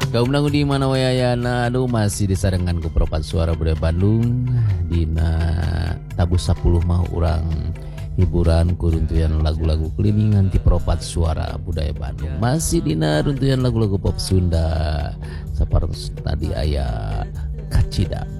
Kaum di mana wayayana aduh masih disarengan ku Propat Suara Budaya Bandung dina tabu 10 mah urang hiburan ku runtuyan lagu-lagu keliningan ti Propat Suara Budaya Bandung masih dina runtuyan lagu-lagu pop Sunda sapertos tadi aya Kacida